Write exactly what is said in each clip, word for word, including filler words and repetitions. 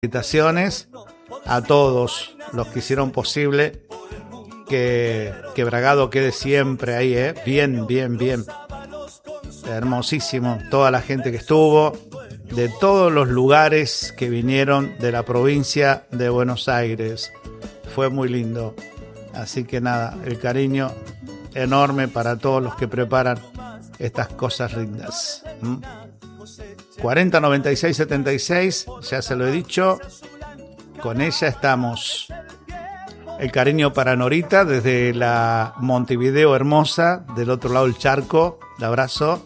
Felicitaciones a todos los que hicieron posible que, que Bragado quede siempre ahí, ¿eh? Bien, bien, bien. Hermosísimo. Toda la gente que estuvo, de todos los lugares que vinieron de la provincia de Buenos Aires. Fue muy lindo. Así que nada, el cariño enorme para todos los que preparan estas cosas lindas. ¿Mm? cuarenta noventa y seis setenta y seis, ya se lo he dicho, con ella estamos. El cariño para Norita desde la Montevideo hermosa, del otro lado del charco. El abrazo.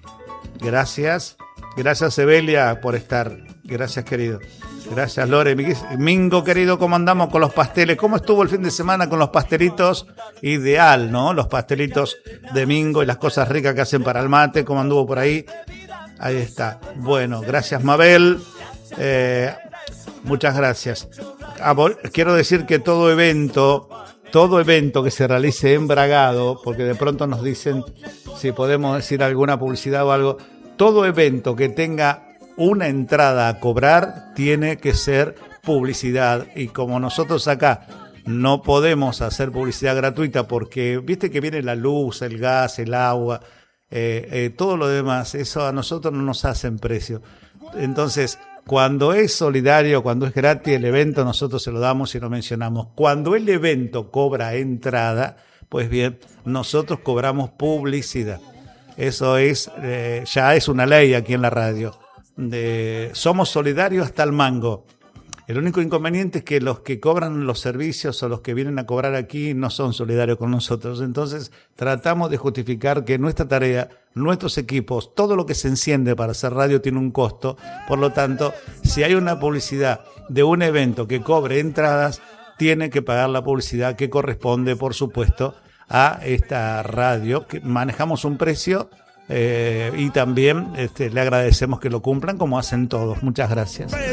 Gracias. Gracias, Evelia, por estar. Gracias, querido. Gracias, Lore. Mingo, querido, ¿cómo andamos con los pasteles? ¿Cómo estuvo el fin de semana con los pastelitos? Ideal, ¿no? Los pastelitos de Mingo y las cosas ricas que hacen para el mate. ¿Cómo anduvo por ahí? Ahí está. Bueno, gracias, Mabel. Eh, muchas gracias. Ah, quiero decir que todo evento, todo evento que se realice en Bragado, porque de pronto nos dicen si podemos decir alguna publicidad o algo, todo evento que tenga una entrada a cobrar tiene que ser publicidad. Y como nosotros acá no podemos hacer publicidad gratuita porque viste que viene la luz, el gas, el agua, eh, eh, todo lo demás, eso a nosotros no nos hacen precio. Entonces, cuando es solidario, cuando es gratis el evento, nosotros se lo damos y lo mencionamos. Cuando el evento cobra entrada, pues bien, nosotros cobramos publicidad. Eso es, eh, ya es una ley aquí en la radio. De, somos solidarios hasta el mango. El único inconveniente es que los que cobran los servicios o los que vienen a cobrar aquí no son solidarios con nosotros. Entonces tratamos de justificar que nuestra tarea, nuestros equipos, todo lo que se enciende para hacer radio tiene un costo. Por lo tanto, si hay una publicidad de un evento que cobre entradas, tiene que pagar la publicidad que corresponde, por supuesto, a esta radio, que manejamos un precio. Eh, y también este, le agradecemos que lo cumplan como hacen todos. Muchas gracias.